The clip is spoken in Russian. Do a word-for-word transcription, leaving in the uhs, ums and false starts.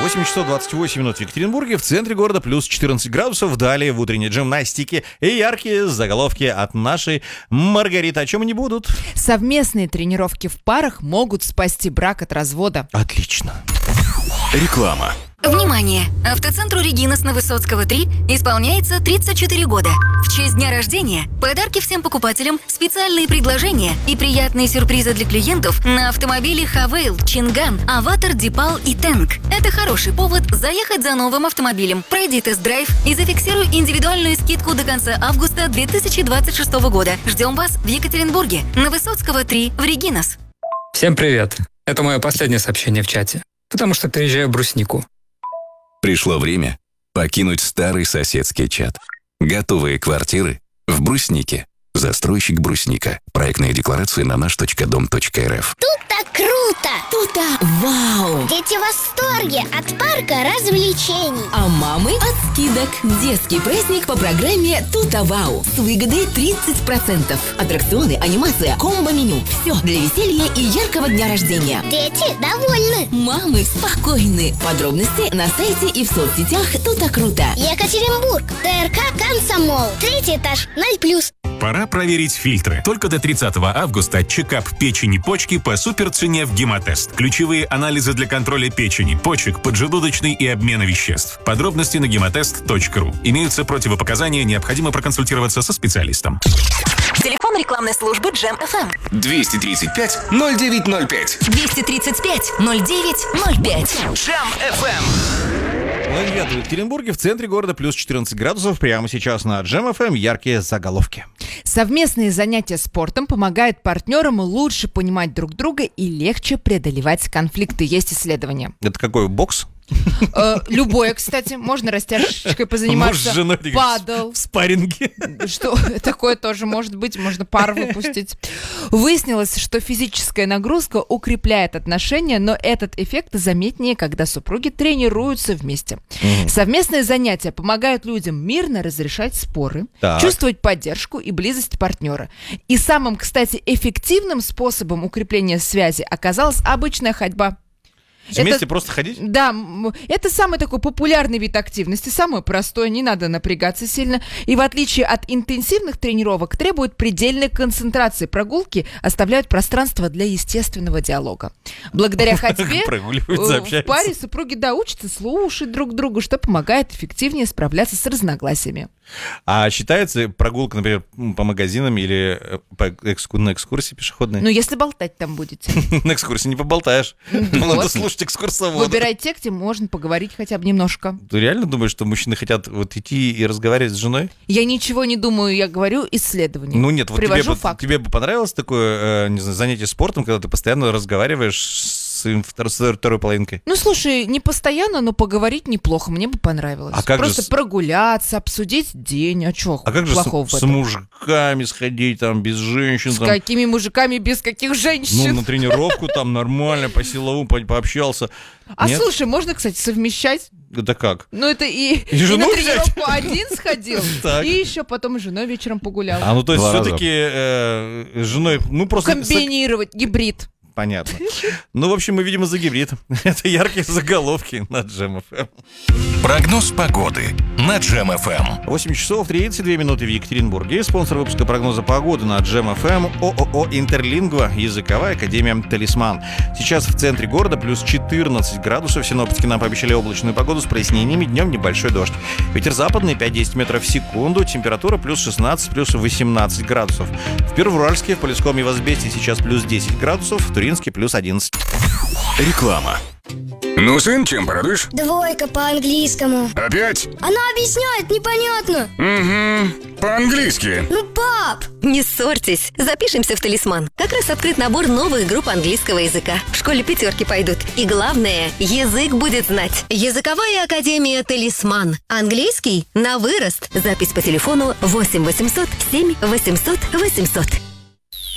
восемь часов двадцать восемь минут в Екатеринбурге, в центре города плюс четырнадцать градусов. Далее в утренней гимнастике и яркие заголовки от нашей Маргариты. О чем они будут? Совместные тренировки в парах могут спасти брак от развода. Отлично. Реклама. Внимание! Автоцентру «Регинас» на Высоцкого три исполняется тридцать четыре года. В честь дня рождения подарки всем покупателям, специальные предложения и приятные сюрпризы для клиентов на автомобили Хавейл, Чинган, Аватар, Дипал и Тэнк. Это хороший повод заехать за новым автомобилем. Пройди тест-драйв и зафиксируй индивидуальную скидку до конца августа две тысячи двадцать шестого года. Ждем вас в Екатеринбурге на Высоцкого три в «Регинас». Всем привет! Это мое последнее сообщение в чате, потому что переезжаю в Бруснику. Пришло время покинуть старый соседский чат. Готовые квартиры в Бруснике. Застройщик Брусника. Проектная декларация на наш точка дом точка эр эф. Тут-то круто! Тут-то вау! Дети в восторге от парка развлечений. А мамы от скидок. Детский праздник по программе «Тут-то вау» с выгодой тридцать процентов. Аттракционы, анимация, комбо-меню. Все для веселья и яркого дня рождения. Дети довольны. Мамы спокойны. Подробности на сайте и в соцсетях «Тут-то круто». Екатеринбург. ТРК «Комсомол». Третий этаж. ноль плюс. Пора проверить фильтры. Только до тридцатого августа чекап печени, почки по суперцене в Гемотест. Ключевые анализы для контроля печени, почек, поджелудочной и обмена веществ. Подробности на гемотест точка ру. Имеются противопоказания, необходимо проконсультироваться со специалистом. Телефон рекламной службы Джем эф эм. двести тридцать пять ноль девять ноль пять. двести тридцать пять ноль девять ноль пять. Джем эф эм. Лагерь в Екатеринбурге, в центре города плюс четырнадцать градусов. Прямо сейчас на Джем эф эм яркие заголовки. Совместные занятия спортом помогают партнерам лучше понимать друг друга и легче преодолевать конфликты. Есть исследования. Это какой, бокс? Э, любое, кстати. Можно растяжечкой позаниматься. Муж с женой Падал. в спарринге. Что такое тоже может быть. Можно пар выпустить. Выяснилось, что физическая нагрузка укрепляет отношения, но этот эффект заметнее, когда супруги тренируются вместе. Мгм. Совместные занятия помогают людям мирно разрешать споры, Так. чувствовать поддержку и близость партнера. И самым, кстати, эффективным способом укрепления связи оказалась обычная ходьба. Вместе Это- просто ходить? Да, м, это самый такой популярный вид активности, самый простой, не надо напрягаться сильно. И в отличие от интенсивных тренировок, требует предельной концентрации. Прогулки оставляют пространство для естественного диалога. Благодаря ходьбе Прогуливаются, э, в общаются. паре супруги да, учатся слушать друг друга, что помогает эффективнее справляться с разногласиями. А считается прогулка, например, м, по магазинам или э, по экску- на экскурсии пешеходной? Ну, если болтать там будете. На экскурсии не поболтаешь. Надо Вот. слушать экскурсовода. Выбирай те, где можно поговорить хотя бы немножко. Ты реально думаешь, что мужчины хотят вот идти и разговаривать с женой? Я ничего не думаю, я говорю исследование. Ну нет, вот тебе Привожу бы, факт. тебе бы понравилось такое, э, не знаю, занятие спортом, когда ты постоянно разговариваешь с своим втор- с второй половинкой? Ну, слушай, не постоянно, но поговорить неплохо, мне бы понравилось. А как же Просто с- прогуляться, обсудить день, а чё А как же плохого с, в с этом? мужиками сходить, там, без женщин, С там, какими мужиками, без каких ну, женщин? на тренировку там нормально, по силовому по- пообщался. а Нет? слушай, можно, кстать, совмещать? Это как? Ну, это и, И и жену на взять? тренировку один сходил, Так. и еще потом с женой вечером погулял. А, ну то есть Два раза. все-таки э, с женой, ну просто... с- Комбинировать, гибрид. Понятно. Ну, в общем, мы, видимо, за гибрид. Это яркие заголовки на Джем эф эм. Прогноз погоды на Джем эф эм. восемь часов тридцать две минуты в Екатеринбурге. Спонсор выпуска прогноза погоды на Джем эф эм ООО «Интерлингва», языковая академия «Талисман». Сейчас в центре города плюс четырнадцать градусов. Синоптики нам пообещали облачную погоду с прояснениями. Днем небольшой дождь. Ветер западный пять-десять метров в секунду. Температура плюс шестнадцать, плюс восемнадцать градусов. В Первоуральске, в Полесском и в Азбесте сейчас плюс десять градусов. В Туринске плюс одиннадцать. Реклама. Ну, сын, чем порадуешь? Двойка по английскому. Опять? Она объясняет непонятно. Угу. По-английски. Ну, пап! Не ссорьтесь, запишемся в «Талисман». Как раз открыт набор новых групп английского языка. В школе пятерки пойдут. И главное, язык будет знать. Языковая академия «Талисман». Английский на вырост. Запись по телефону восемь восемьсот семь восемьсот восемьсот.